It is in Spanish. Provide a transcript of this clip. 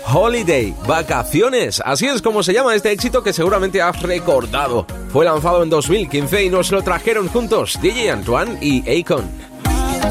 Holiday, vacaciones, así es como se llama este éxito que seguramente has recordado. Fue lanzado en 2015 y nos lo trajeron juntos DJ Antoine y Akon.